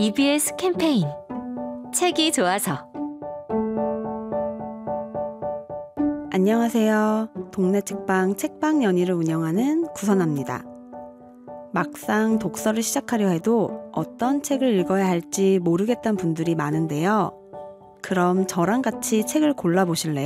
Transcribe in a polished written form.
EBS 캠페인 책이 좋아서. 안녕하세요. 동네 책방 책방 연의를 운영하는 구선아입니다. 막상 독서를 시작하려 해도 어떤 책을 읽어야 할지 모르겠다는 분들이 많은데요. 그럼 저랑 같이 책을 골라보실래요?